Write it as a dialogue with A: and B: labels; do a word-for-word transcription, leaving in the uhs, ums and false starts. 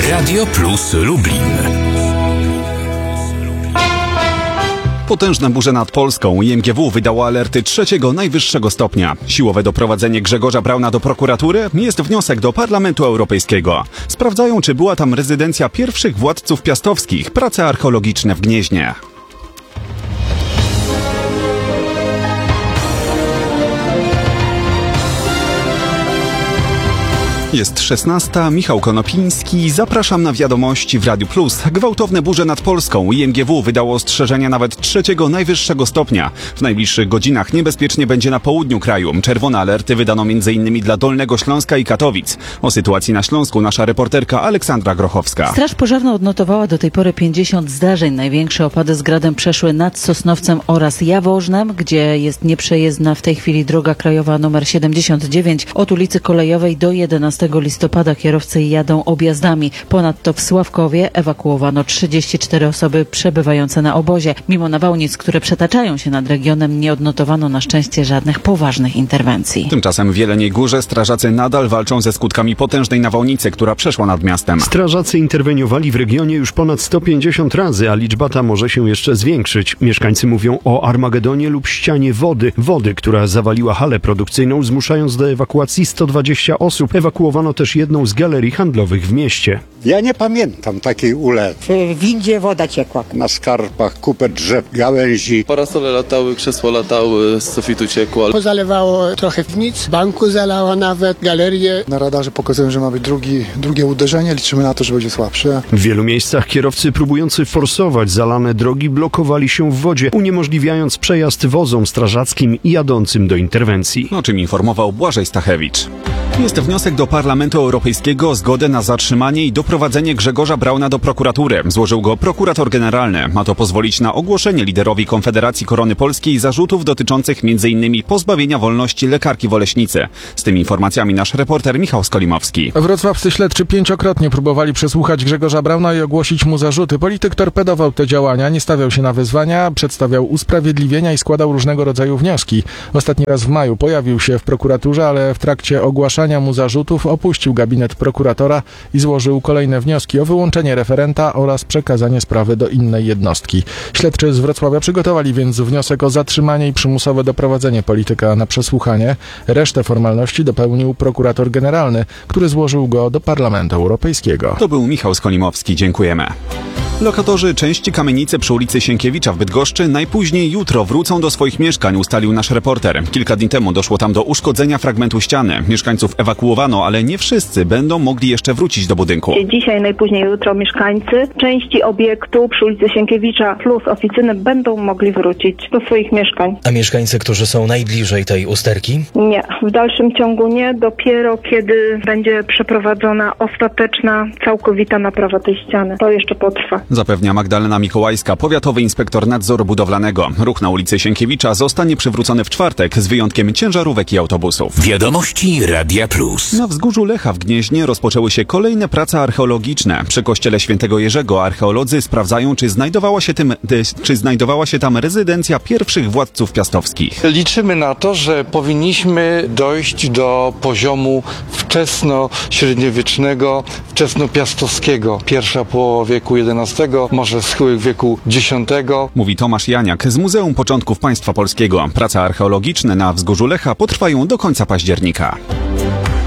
A: Radio Plus Lublin.
B: Potężne burze nad Polską. I M G W wydało alerty trzeciego najwyższego stopnia. Siłowe doprowadzenie Grzegorza Brauna do prokuratury jest wniosek do Parlamentu Europejskiego. Sprawdzają, czy była tam rezydencja pierwszych władców piastowskich, prace archeologiczne w Gnieźnie. Jest szesnasta, Michał Konopiński, zapraszam na wiadomości w Radiu Plus. Gwałtowne burze nad Polską. I M G W wydało ostrzeżenia nawet trzeciego najwyższego stopnia. W najbliższych godzinach niebezpiecznie będzie na południu kraju. Czerwone alerty wydano między innymi dla Dolnego Śląska i Katowic. O sytuacji na Śląsku nasza reporterka Aleksandra Grochowska.
C: Straż Pożarna odnotowała do tej pory pięćdziesiąt zdarzeń. Największe opady z gradem przeszły nad Sosnowcem oraz Jaworznem, gdzie jest nieprzejezdna w tej chwili droga krajowa numer siedemdziesiąt dziewięć. Od ulicy Kolejowej do jedenastego listopada kierowcy jadą objazdami. Ponadto w Sławkowie ewakuowano trzydzieści cztery osoby przebywające na obozie. Mimo nawałnic, które przetaczają się nad regionem, nie odnotowano na szczęście żadnych poważnych interwencji.
B: Tymczasem w Jeleniej Górze strażacy nadal walczą ze skutkami potężnej nawałnicy, która przeszła nad miastem.
D: Strażacy interweniowali w regionie już ponad sto pięćdziesiąt razy, a liczba ta może się jeszcze zwiększyć. Mieszkańcy mówią o Armagedonie lub ścianie wody. Wody, która zawaliła halę produkcyjną, zmuszając do ewakuacji sto dwadzieścia osób. Ewakuowano też jedną z galerii handlowych w mieście.
E: Ja nie pamiętam takiej ulewy.
F: W windzie woda ciekła.
E: Na skarpach kupę drzew, gałęzi.
G: Parasole latały, krzesło latały, z sufitu ciekło.
H: Pozalewało trochę nic, banku zalało nawet, galerię.
I: Na radarze pokazują, że ma być drugi, drugie uderzenie. Liczymy na to, że będzie słabsze.
D: W wielu miejscach kierowcy próbujący forsować zalane drogi blokowali się w wodzie, uniemożliwiając przejazd wozom strażackim i jadącym do interwencji.
B: O czym informował Błażej Stachewicz. Jest wniosek do Parlamentu Europejskiego o zgodę na zatrzymanie i doprowadzenie Grzegorza Brauna do prokuratury. Złożył go prokurator generalny. Ma to pozwolić na ogłoszenie liderowi Konfederacji Korony Polskiej zarzutów dotyczących między innymi pozbawienia wolności lekarki w Oleśnicy. Z tymi informacjami nasz reporter Michał Skolimowski.
J: Wrocławscy śledczy pięciokrotnie próbowali przesłuchać Grzegorza Brauna i ogłosić mu zarzuty. Polityk torpedował te działania, nie stawiał się na wyzwania, przedstawiał usprawiedliwienia i składał różnego rodzaju wnioski. Ostatni raz w maju pojawił się w prokuraturze, ale w trakcie ogłaszania mu zarzutów opuścił gabinet prokuratora i złożył kolejne wnioski o wyłączenie referenta oraz przekazanie sprawy do innej jednostki. Śledczy z Wrocławia przygotowali więc wniosek o zatrzymanie i przymusowe doprowadzenie polityka na przesłuchanie. Resztę formalności dopełnił prokurator generalny, który złożył go do Parlamentu Europejskiego.
B: To był Michał Skolimowski. Dziękujemy. Lokatorzy części kamienicy przy ulicy Sienkiewicza w Bydgoszczy najpóźniej jutro wrócą do swoich mieszkań, ustalił nasz reporter. Kilka dni temu doszło tam do uszkodzenia fragmentu ściany. Mieszkańców ewakuowano, ale nie wszyscy będą mogli jeszcze wrócić do budynku.
K: Dzisiaj, najpóźniej jutro mieszkańcy części obiektu przy ulicy Sienkiewicza plus oficyny będą mogli wrócić do swoich mieszkań.
L: A mieszkańcy, którzy są najbliżej tej usterki?
K: Nie, w dalszym ciągu nie. Dopiero kiedy będzie przeprowadzona ostateczna, całkowita naprawa tej ściany. To jeszcze potrwa.
B: Zapewnia Magdalena Mikołajska, powiatowy inspektor nadzoru budowlanego. Ruch na ulicy Sienkiewicza zostanie przywrócony w czwartek z wyjątkiem ciężarówek i autobusów.
A: Wiadomości Radia Plus.
B: Na wzgórzu Lecha w Gnieźnie rozpoczęły się kolejne prace archeologiczne. Przy kościele Świętego Jerzego archeolodzy sprawdzają, czy znajdowała się, tym, czy znajdowała się tam rezydencja pierwszych władców piastowskich.
M: Liczymy na to, że powinniśmy dojść do poziomu wczesno-średniowiecznego, wczesnopiastowskiego. Pierwsza połowa wieku jedenastego, może schyłek wieku dziesiątego.
B: Mówi Tomasz Janiak z Muzeum Początków Państwa Polskiego. Prace archeologiczne na wzgórzu Lecha potrwają do końca października.